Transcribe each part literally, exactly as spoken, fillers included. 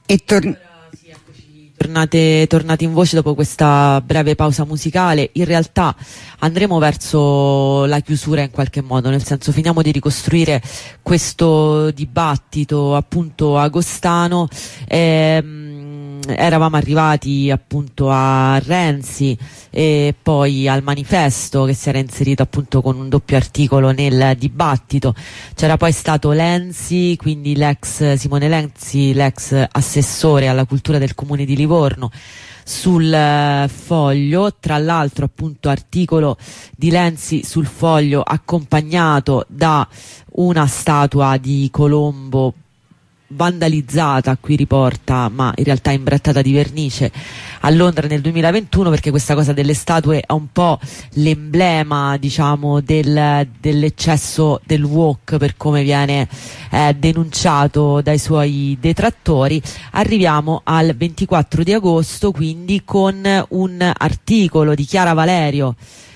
E tor- Tornate, tornate in voce dopo questa breve pausa musicale. In realtà andremo verso la chiusura in qualche modo, nel senso finiamo di ricostruire questo dibattito appunto agostano. Ehm, eravamo arrivati appunto a Renzi e poi al manifesto che si era inserito appunto con un doppio articolo nel dibattito. C'era poi stato Lenzi, quindi l'ex Simone Lenzi, l'ex assessore alla cultura del comune di Livorno, sul uh, Foglio, tra l'altro appunto articolo di Lenzi sul Foglio accompagnato da una statua di Colombo vandalizzata, qui riporta, ma in realtà imbrattata di vernice, a Londra nel duemilaventuno, perché questa cosa delle statue è un po' l'emblema, diciamo, del, dell'eccesso del woke, per come viene eh, denunciato dai suoi detrattori. Arriviamo al ventiquattro di agosto, quindi con un articolo di Chiara Valerio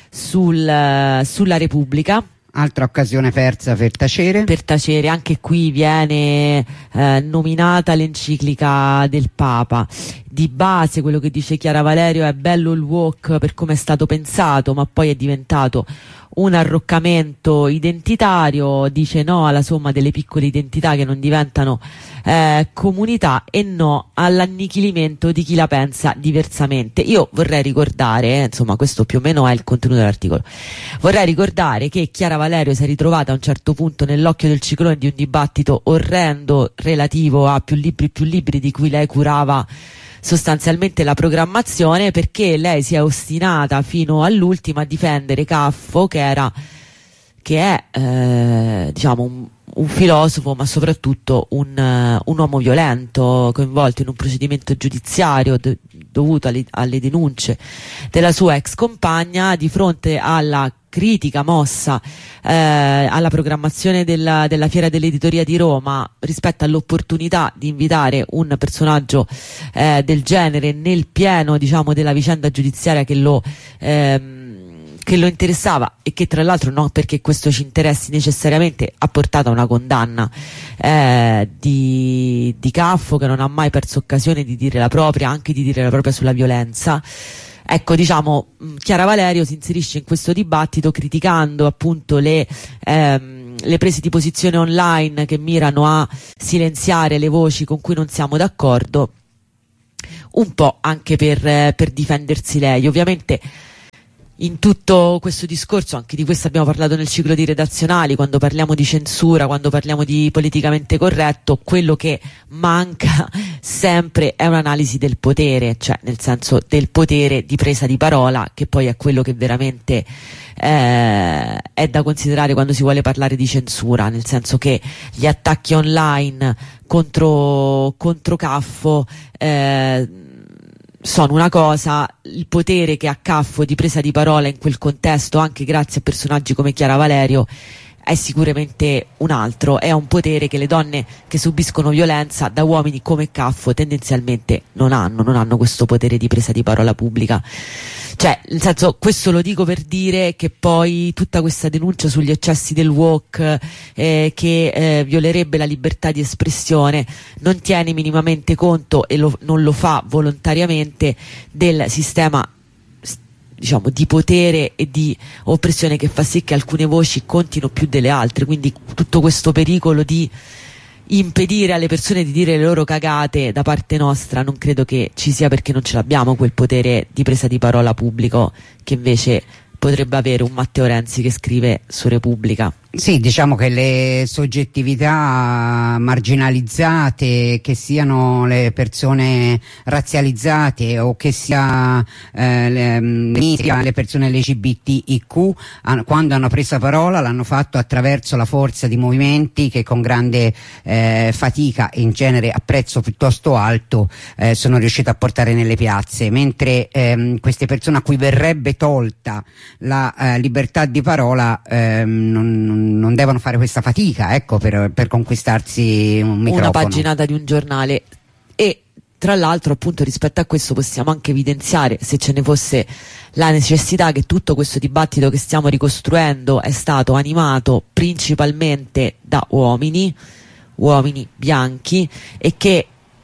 sul, sulla Repubblica. Altra occasione persa per tacere. Per tacere, anche qui viene eh, nominata l'enciclica del Papa. Di base quello che dice Chiara Valerio è bello il woke per come è stato pensato, ma poi è diventato un arroccamento identitario, dice no alla somma delle piccole identità che non diventano eh, comunità e no all'annichilimento di chi la pensa diversamente. Io vorrei ricordare, eh, insomma questo più o meno è il contenuto dell'articolo, vorrei ricordare che Chiara Valerio si è ritrovata a un certo punto nell'occhio del ciclone di un dibattito orrendo relativo a più libri più libri di cui lei curava sostanzialmente la programmazione, perché lei si è ostinata fino all'ultimo a difendere Caffo, che era che è eh, diciamo un, un filosofo, ma soprattutto un, uh, un uomo violento coinvolto in un procedimento giudiziario do, dovuto alle, alle denunce della sua ex compagna, di fronte alla critica mossa eh, alla programmazione della, della Fiera dell'Editoria di Roma rispetto all'opportunità di invitare un personaggio eh, del genere nel pieno, diciamo, della vicenda giudiziaria che lo ehm, che lo interessava, e che tra l'altro, no perché questo ci interessi necessariamente, ha portato a una condanna eh, di, di Caffo, che non ha mai perso occasione di dire la propria, anche di dire la propria sulla violenza. Ecco, diciamo, Chiara Valerio si inserisce in questo dibattito criticando appunto le, ehm, le prese di posizione online che mirano a silenziare le voci con cui non siamo d'accordo, un po' anche per, eh, per difendersi lei. Ovviamente in tutto questo discorso, anche di questo abbiamo parlato nel ciclo di redazionali, quando parliamo di censura, quando parliamo di politicamente corretto, quello che manca sempre è un'analisi del potere, cioè nel senso del potere di presa di parola, che poi è quello che veramente eh, è da considerare quando si vuole parlare di censura, nel senso che gli attacchi online contro, contro Caffo eh, sono una cosa, il potere che ha Caffo di presa di parola in quel contesto, anche grazie a personaggi come Chiara Valerio, è sicuramente un altro. È un potere che le donne che subiscono violenza da uomini come Caffo tendenzialmente non hanno, non hanno questo potere di presa di parola pubblica. Cioè, nel senso, questo lo dico per dire che poi tutta questa denuncia sugli eccessi del woke eh, che eh, violerebbe la libertà di espressione non tiene minimamente conto, e lo, non lo fa volontariamente, del sistema, diciamo, di potere e di oppressione che fa sì che alcune voci contino più delle altre. Quindi tutto questo pericolo di impedire alle persone di dire le loro cagate da parte nostra non credo che ci sia, perché non ce l'abbiamo quel potere di presa di parola pubblico che invece potrebbe avere un Matteo Renzi che scrive su Repubblica. Sì, diciamo che le soggettività marginalizzate, che siano le persone razzializzate o che sia eh, le, le persone L G B T I Q, quando hanno preso parola l'hanno fatto attraverso la forza di movimenti che con grande eh, fatica e in genere a prezzo piuttosto alto eh, sono riusciti a portare nelle piazze, mentre ehm, queste persone a cui verrebbe tolta la eh, libertà di parola ehm, non non devono fare questa fatica, ecco, per, per conquistarsi un microfono. Una paginata di un giornale. E tra l'altro, appunto, rispetto a questo possiamo anche evidenziare, se ce ne fosse la necessità, che tutto questo dibattito che stiamo ricostruendo è stato animato principalmente da uomini uomini bianchi, e che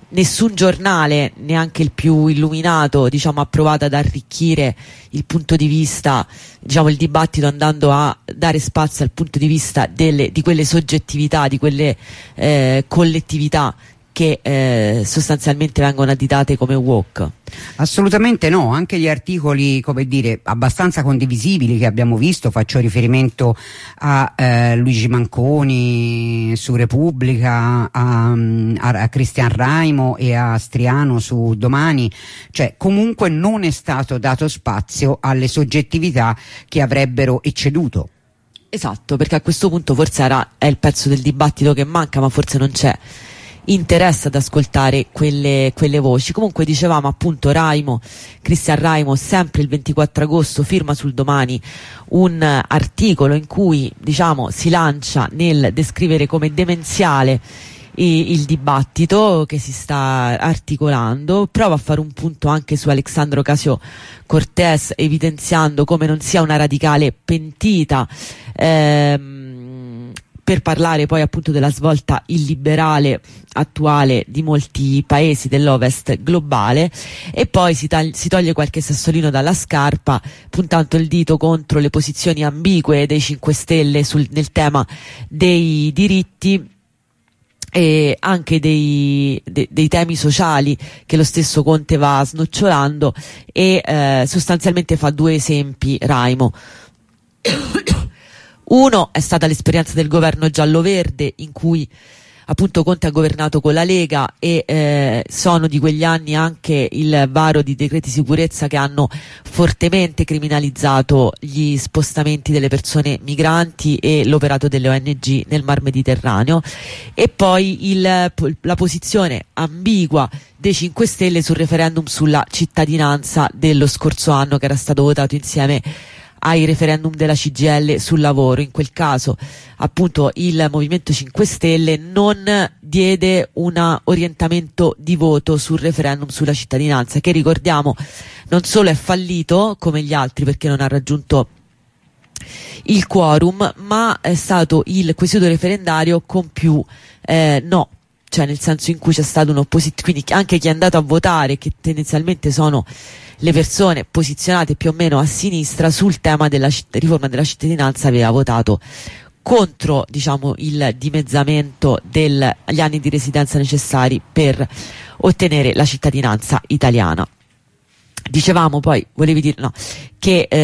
nessun giornale, neanche il più illuminato, diciamo, ha provato ad arricchire il punto di vista, diciamo, il dibattito, andando a dare spazio al punto di vista delle, di quelle soggettività, di quelle eh, collettività che eh, sostanzialmente vengono additate come woke. Assolutamente no, anche gli articoli, come dire, abbastanza condivisibili che abbiamo visto, faccio riferimento a eh, Luigi Manconi su Repubblica, a, a, a Cristian Raimo e a Striano su Domani, cioè comunque non è stato dato spazio alle soggettività che avrebbero ecceduto. Esatto, perché a questo punto forse era, è il pezzo del dibattito che manca, ma forse non c'è interesse ad ascoltare quelle, quelle voci. Comunque dicevamo appunto Raimo, Cristian Raimo, sempre il ventiquattro agosto firma sul Domani un articolo in cui, diciamo, si lancia nel descrivere come demenziale il dibattito che si sta articolando, prova a fare un punto anche su Alexandro Ocasio-Cortez, evidenziando come non sia una radicale pentita, ehm, per parlare poi appunto della svolta illiberale attuale di molti paesi dell'Ovest globale, e poi si, si toglie qualche sassolino dalla scarpa, puntando il dito contro le posizioni ambigue dei cinque Stelle sul, nel tema dei diritti e anche dei, de, dei temi sociali che lo stesso Conte va snocciolando, e eh, sostanzialmente fa due esempi Raimo. Uno è stata l'esperienza del governo giallo-verde, in cui appunto Conte ha governato con la Lega, e eh, sono di quegli anni anche il varo di decreti sicurezza che hanno fortemente criminalizzato gli spostamenti delle persone migranti e l'operato delle O N G nel Mar Mediterraneo, e poi il, la posizione ambigua dei cinque Stelle sul referendum sulla cittadinanza dello scorso anno, che era stato votato insieme ai referendum della C G I L sul lavoro. In quel caso appunto il Movimento cinque Stelle non diede un orientamento di voto sul referendum sulla cittadinanza, che ricordiamo non solo è fallito come gli altri perché non ha raggiunto il quorum, ma è stato il quesito referendario con più eh, no, cioè nel senso in cui c'è stata un'opposizione, quindi anche chi è andato a votare, che tendenzialmente sono le persone posizionate più o meno a sinistra sul tema della riforma della cittadinanza, aveva votato contro, diciamo, il dimezzamento degli anni di residenza necessari per ottenere la cittadinanza italiana. Dicevamo poi, volevi dire, no, che eh,